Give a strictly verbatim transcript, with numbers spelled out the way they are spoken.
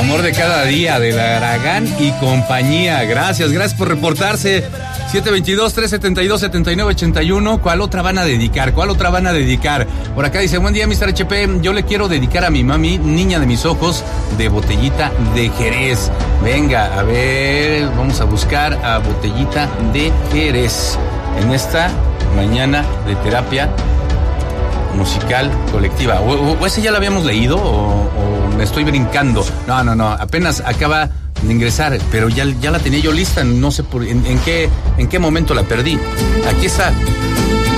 amor de cada día, de la Aragán y compañía. Gracias, gracias por reportarse. siete veintidós, trescientos setenta y dos, setenta y nueve ochenta y uno. ¿Cuál otra van a dedicar? ¿Cuál otra van a dedicar? Por acá dice, buen día, mister H P. Yo le quiero dedicar a mi mami, niña de mis ojos, de Botellita de Jerez. Venga, a ver, vamos a buscar a Botellita de Jerez en esta mañana de terapia musical colectiva. ¿O, o ese ya lo habíamos leído o, o me estoy brincando? No, no, no, apenas acaba de ingresar, pero ya, ya la tenía yo lista, no sé por en, en qué en qué momento la perdí. Aquí está.